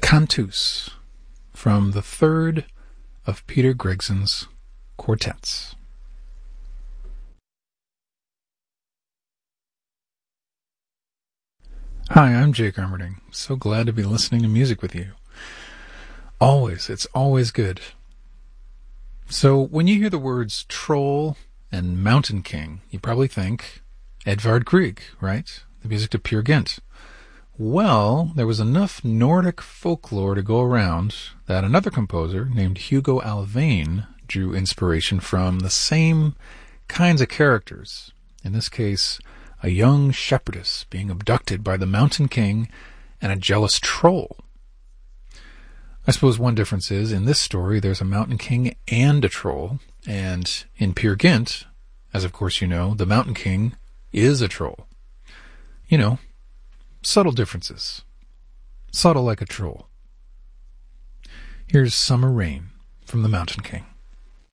Cantus, from the third of Peter Gregson's quartets. Hi, I'm Jake Armerding. So glad to be listening to music with you. It's always good. So when you hear the words troll and mountain king, you probably think Edvard Grieg, right? The music to Peer Gynt. Well, there was enough Nordic folklore to go around that another composer named Hugo Alvain drew inspiration from the same kinds of characters. In this case, a young shepherdess being abducted by the mountain king and a jealous troll. I suppose one difference is, in this story, there's a mountain king and a troll, and in Peer Gynt, as of course you know, the mountain king is a troll. You know, subtle differences. Subtle like a troll. Here's Summer Rain from the Mountain King.